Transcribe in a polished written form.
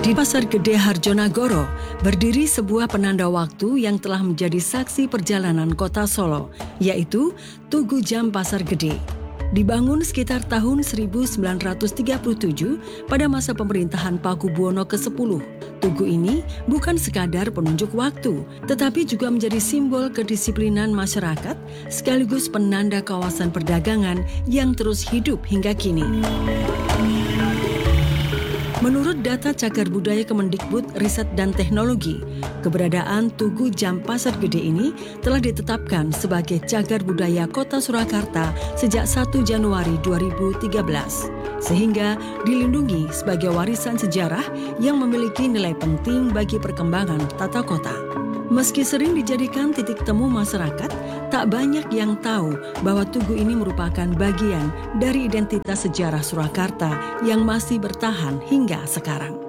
Di Pasar Gede Harjonagoro, berdiri sebuah penanda waktu yang telah menjadi saksi perjalanan kota Solo, yaitu Tugu Jam Pasar Gede. Dibangun sekitar tahun 1937 pada masa pemerintahan Pakubuwono ke-10. Tugu ini bukan sekadar penunjuk waktu, tetapi juga menjadi simbol kedisiplinan masyarakat sekaligus penanda kawasan perdagangan yang terus hidup hingga kini. Menurut data Cagar Budaya Kemendikbud Riset dan Teknologi, keberadaan Tugu Jam Pasar Gede ini telah ditetapkan sebagai Cagar Budaya Kota Surakarta sejak 1 Januari 2013, sehingga dilindungi sebagai warisan sejarah yang memiliki nilai penting bagi perkembangan tata kota. Meski sering dijadikan titik temu masyarakat, tak banyak yang tahu bahwa tugu ini merupakan bagian dari identitas sejarah Surakarta yang masih bertahan hingga sekarang.